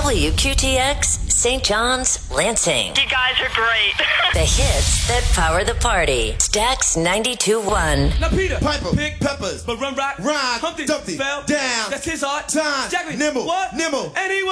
WQTX, St. John's, Lansing. You guys are great. The hits that power the party. Stax 92.1. Now Peter, Piper, Pick, Peppers, but Run Rock, Rhyme, Humpty, Dumpty, Fell, Down, that's his art. Time, Jackie, Nimble, what? Nimble, And he